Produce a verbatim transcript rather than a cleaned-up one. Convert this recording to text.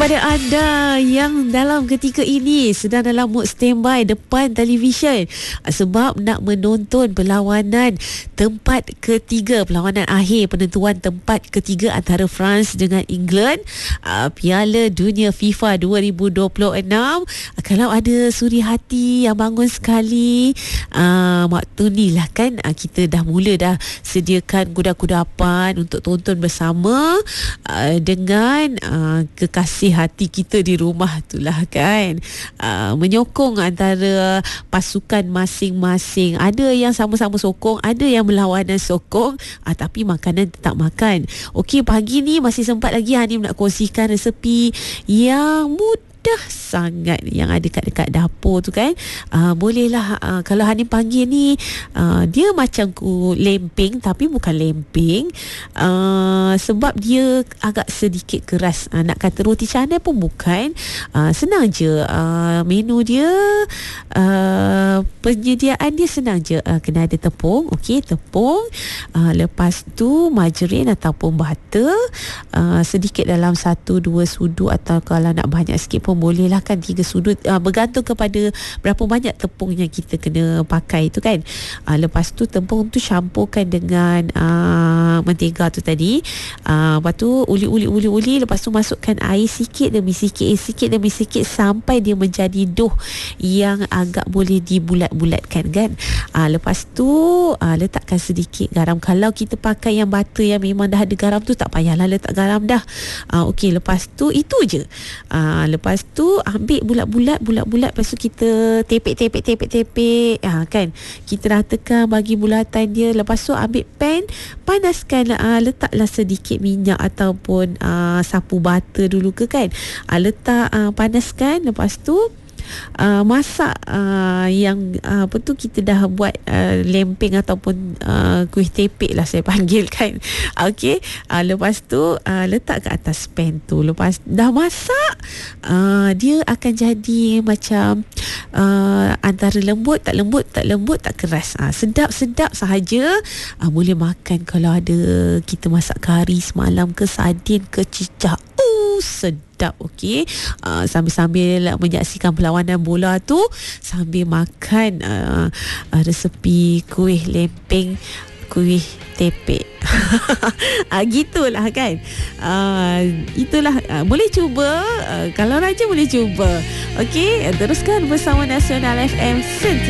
kepada anda yang dalam ketika ini sedang dalam mood standby depan televisyen sebab nak menonton perlawanan tempat ketiga, perlawanan akhir penentuan tempat ketiga antara France dengan England, uh, Piala Dunia FIFA dua ribu dua puluh enam. Kalau ada suri hati yang bangun sekali, uh, waktu ni lah kan uh, kita dah mula dah sediakan kuda-kudapan untuk tonton bersama uh, dengan uh, kekasih hati kita di rumah itulah kan, uh, menyokong antara pasukan masing-masing. Ada yang sama-sama sokong, ada yang berlawanan sokong, uh, tapi makanan tetap makan. Okey, pagi ni masih sempat lagi Hanim nak kongsikan resepi yang mudah dah sangat yang ada dekat-dekat dapur tu kan. Uh, bolehlah uh, kalau Hanim panggil ni uh, dia macam ku lempeng tapi bukan lempeng, uh, sebab dia agak sedikit keras. Uh, nak kata roti canai pun bukan. Uh, senang je uh, menu dia, uh, penyediaan dia senang je. Uh, kena ada tepung, okey, tepung. Uh, lepas tu margarin ataupun butter, uh, sedikit dalam satu dua sudu, atau kalau nak banyak sikit pun boleh lah kan, tiga sudut, uh, bergantung kepada berapa banyak tepung yang kita kena pakai tu kan. Uh, lepas tu tepung tu campurkan dengan uh, mentega tu tadi, uh, lepas tu uli-uli-uli-uli, lepas tu masukkan air sikit demi sikit, air sikit demi sikit sampai dia menjadi dough yang agak boleh dibulat-bulatkan kan. Uh, lepas tu uh, letakkan sedikit garam. Kalau kita pakai yang butter yang memang dah ada garam tu, tak payahlah letak garam dah. Uh, Okey, lepas tu itu je. Uh, lepas tu ambil bulat-bulat bulat-bulat, lepas tu kita tepek-tepek-tepek-tepek, ha, kan, kita ratakan bagi bulatan dia. Lepas tu ambil pan, panaskan, uh, letaklah sedikit minyak ataupun uh, sapu butter dulu ke kan, uh, letak, uh, panaskan. Lepas tu Uh, masak uh, yang uh, apa tu kita dah buat uh, lempeng ataupun uh, kuih tepek lah saya panggil kan. Okey, uh, lepas tu uh, letak ke atas pan tu. Lepas dah masak, uh, dia akan jadi macam uh, antara lembut tak lembut, tak lembut tak keras. Uh, sedap-sedap sahaja. Uh, boleh makan kalau ada kita masak kari semalam ke, sardin ke, cicak. Uh, sedap. Okey, uh, sambil-sambil menyaksikan perlawanan bola tu, sambil makan uh, uh, resepi kuih lempeng, kuih tepek. Ah, gitulah kan. Ah, itulah, ah, boleh cuba. Ah, kalau raja boleh cuba. Okey, teruskan bersama Nasional F M.